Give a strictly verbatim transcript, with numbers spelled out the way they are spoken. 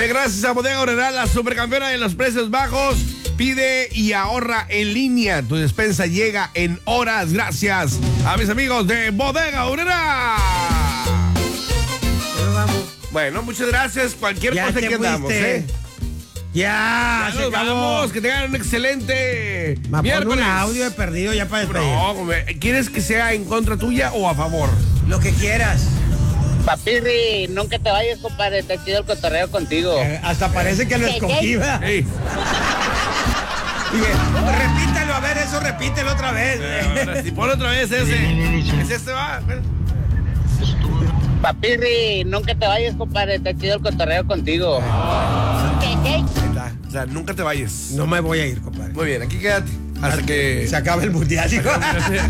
Oye, gracias a Bodega Aurrerá, la supercampeona de los precios bajos. Pide y ahorra en línea. Tu despensa llega en horas. Gracias a mis amigos de Bodega Aurrerá. Bueno, muchas gracias. Cualquier ya cosa que andamos, ¿eh? Ya, ya se nos acabó. vamos. Que tengan un excelente Me miércoles. un audio de perdido ya para despedir. No, ¿quieres que sea en contra tuya o a favor? Lo que quieras. Papirri, nunca te vayas, compadre. Está chido el cotorreo contigo. Eh, hasta parece que lo escogí, ¿verdad? Sí. Dije, repítelo, a ver, eso repítelo otra vez. Eh, si pon otra vez ese. ¿Es este va? Papirri, nunca te vayas, compadre. Está chido el cotorreo contigo. Ahí está. O sea, nunca te vayas. No me voy a ir, compadre. Muy bien, aquí quédate. Hasta que se acabe el mundial.